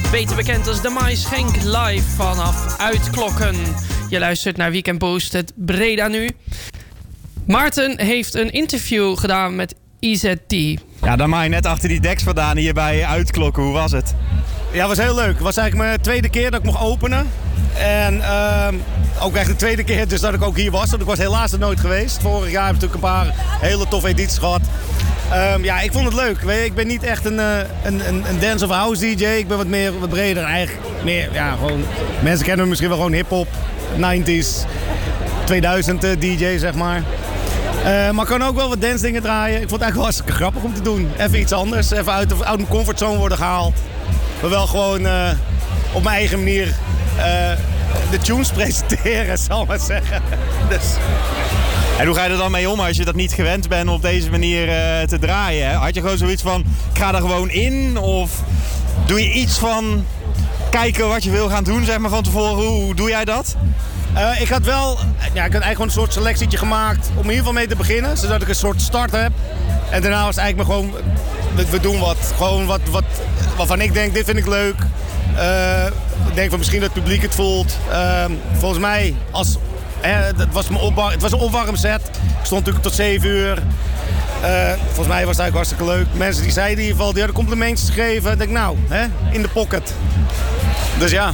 beter bekend als de Mais Schenk live vanaf Uitklokken. Je luistert naar Weekend Boost, het Breda nu. Maarten heeft een interview gedaan met IZT. Ja, dan maai net achter die deks vandaan hier bij Uitklokken. Hoe was het? Ja, het was heel leuk. Het was eigenlijk mijn tweede keer dat ik mocht openen. En ook echt de tweede keer dus dat ik ook hier was. Want ik was helaas er nooit geweest. Vorig jaar heb ik natuurlijk een paar hele toffe edities gehad. Ja, ik vond het leuk. Ik ben niet echt een dance of house DJ. Ik ben wat breder. Eigenlijk meer, ja, gewoon... Mensen kennen me misschien wel gewoon hip-hop, 90s, 2000 DJ, zeg maar. Maar ik kan ook wel wat dance dingen draaien. Ik vond het eigenlijk wel hartstikke grappig om te doen. Even iets anders. Even uit mijn comfortzone worden gehaald. Maar wel gewoon op mijn eigen manier de tunes presenteren, zal ik maar zeggen. Dus... En hoe ga je er dan mee om als je dat niet gewend bent om op deze manier te draaien? Hè? Had je gewoon zoiets van, ik ga er gewoon in? Of doe je iets van kijken wat je wil gaan doen, zeg maar, van tevoren? Hoe doe jij dat? Ik had eigenlijk gewoon een soort selectietje gemaakt om in ieder geval mee te beginnen. Zodat ik een soort start heb. En daarna was het eigenlijk maar gewoon, we doen wat. Gewoon wat waarvan ik denk, dit vind ik leuk. Ik denk van misschien dat het publiek het voelt. Volgens mij, het was een opwarmset. Ik stond natuurlijk tot 7 uur. Volgens mij was het eigenlijk hartstikke leuk. Mensen die zeiden in ieder geval, die hadden complimentjes gegeven. Ik denk nou, in de pocket. Dus ja.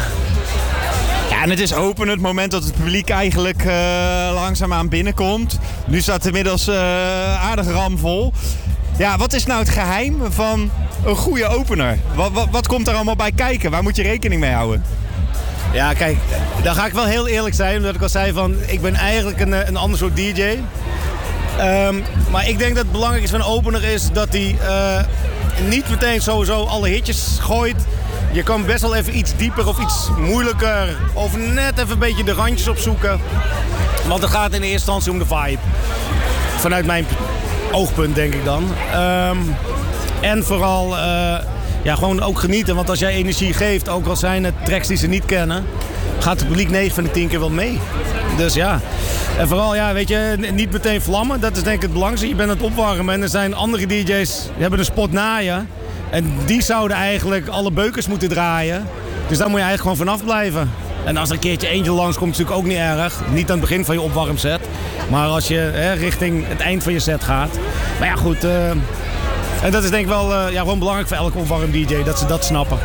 Ja, en het is open het moment dat het publiek eigenlijk langzaamaan binnenkomt. Nu staat het inmiddels aardig ramvol. Ja, wat is nou het geheim van een goede opener? Wat komt er allemaal bij kijken? Waar moet je rekening mee houden? Ja, kijk, dan ga ik wel heel eerlijk zijn. Omdat ik al zei van, ik ben eigenlijk een ander soort DJ. Maar ik denk dat het belangrijk is van een opener is dat hij niet meteen sowieso alle hitjes gooit. Je kan best wel even iets dieper of iets moeilijker of net even een beetje de randjes opzoeken. Want het gaat in eerste instantie om de vibe. Vanuit mijn oogpunt denk ik dan. En vooral gewoon ook genieten. Want als jij energie geeft, ook al zijn het tracks die ze niet kennen, gaat het publiek 9 van de 10 keer wel mee. Dus ja. En vooral, ja, weet je, niet meteen vlammen. Dat is denk ik het belangrijkste. Je bent aan het opwarmen en er zijn andere DJ's die hebben een spot na je. En die zouden eigenlijk alle beukers moeten draaien. Dus daar moet je eigenlijk gewoon vanaf blijven. En als er een keertje eentje langskomt, is het natuurlijk ook niet erg. Niet aan het begin van je opwarmset. Maar als je richting het eind van je set gaat. Maar ja, goed. En dat is denk ik wel gewoon belangrijk voor elke opwarm-DJ. Dat ze dat snappen.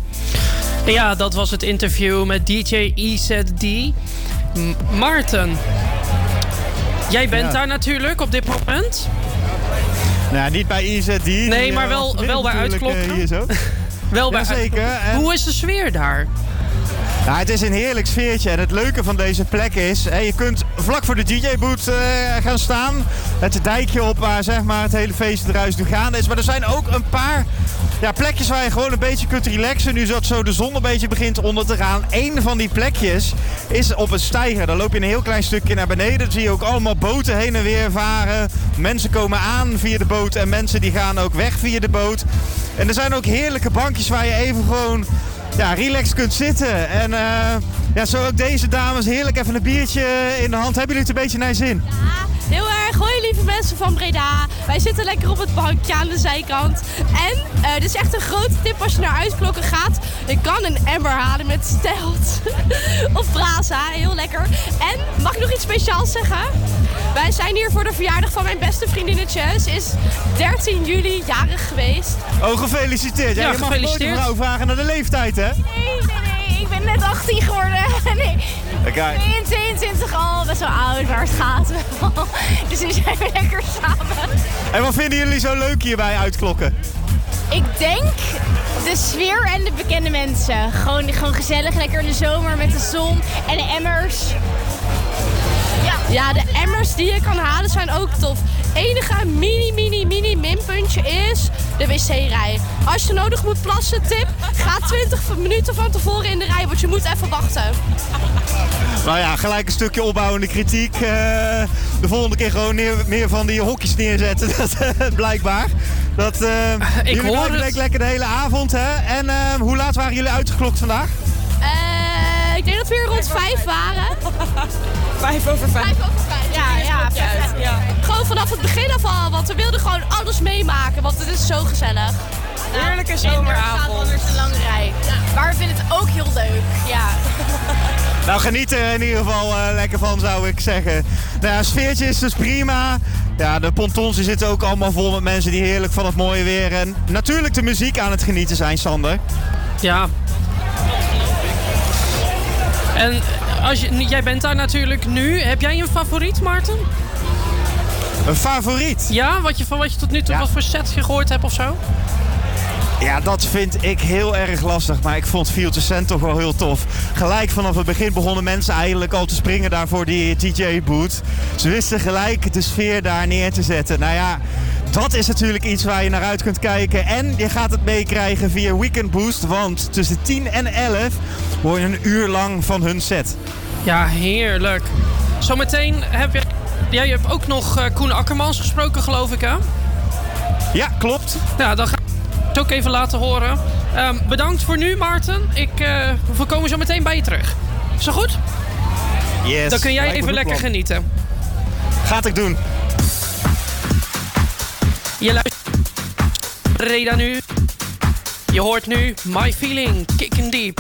Ja, dat was het interview met DJ IZD. Maarten, jij bent daar natuurlijk op dit moment. Nou, niet bij IZD. Nee, maar wel bij Uitklokken. Hier zo. Wel bij zeker. Hoe is de sfeer daar? Ja, het is een heerlijk sfeertje en het leuke van deze plek is, je kunt vlak voor de DJ-boot gaan staan. Het dijkje op waar zeg maar, het hele feestdruis nu gaande is. Maar er zijn ook een paar plekjes waar je gewoon een beetje kunt relaxen. Nu dat zo de zon een beetje begint onder te gaan. Eén van die plekjes is op een steiger. Dan loop je een heel klein stukje naar beneden. Dan zie je ook allemaal boten heen en weer varen. Mensen komen aan via de boot en mensen die gaan ook weg via de boot. En er zijn ook heerlijke bankjes waar je even gewoon relaxed kunt zitten. En zo ook deze dames, heerlijk even een biertje in de hand. Hebben jullie het een beetje naar je zin? Ja, heel erg. Hoi lieve mensen van Breda. Wij zitten lekker op het bankje aan de zijkant. En dit is echt een grote tip als je naar Uitklokken gaat. Je kan een emmer halen met Stelt of Brasa. Heel lekker. En, mag ik nog iets speciaals zeggen? Wij zijn hier voor de verjaardag van mijn beste vriendinnetje. Ze is 13 juli jarig geweest. Oh, gefeliciteerd. Ja, je mag nooit een vrouw vragen naar de leeftijd, hè? Nee. Ik ben net 18 geworden. Nee. Kijk. 22 al, best wel oud waar het gaat. Dus nu zijn we lekker samen. En wat vinden jullie zo leuk hier bij Uitklokken? Ik denk de sfeer en de bekende mensen. Gewoon gezellig, lekker in de zomer met de zon en de emmers. Ja, de emmers die je kan halen zijn ook tof. Enige mini minpuntje is de wc-rij. Als je nodig moet plassen, tip, ga 20 minuten van tevoren in de rij, want je moet even wachten. Nou ja, gelijk een stukje opbouwende kritiek. De volgende keer gewoon meer van die hokjes neerzetten, dat blijkbaar. Jullie blijven lekker de hele avond, hè? En hoe laat waren jullie uitgeklokt vandaag? Ik denk dat we hier rond 5 waren. 5 over 5. Ja. Gewoon vanaf het begin af al, want we wilden gewoon alles meemaken, want het is zo gezellig. Heerlijke zomeravond. Er staat anders een lange rij. Nou, geniet er in ieder geval lekker van, zou ik zeggen. Nou ja, sfeertje is dus prima. Ja, de pontons die zitten ook allemaal vol met mensen die heerlijk van het mooie weer en natuurlijk de muziek aan het genieten zijn, Sander. Ja. En jij bent daar natuurlijk nu. Heb jij een favoriet, Maarten? Een favoriet? Ja, van wat je tot nu toe wat voor set gehoord hebt of zo? Ja, dat vind ik heel erg lastig. Maar ik vond Feel the Sand toch wel heel tof. Gelijk vanaf het begin begonnen mensen eigenlijk al te springen daar voor die DJ-boot. Ze wisten gelijk de sfeer daar neer te zetten. Nou ja, dat is natuurlijk iets waar je naar uit kunt kijken. En je gaat het meekrijgen via Weekend Boost. Want tussen 10 en 11 hoor je een uur lang van hun set. Ja, heerlijk. Zometeen jij hebt ook nog Koen Akkermans gesproken, geloof ik, hè? Ja, klopt. Ja, dan ga ik het ook even laten horen. Bedankt voor nu, Maarten. We komen zo meteen bij je terug. Is dat goed? Yes. Dan kun jij even lekker genieten. Gaat ik doen. Je luistert Breda nu. Je hoort nu My Feeling, Kicking Deep.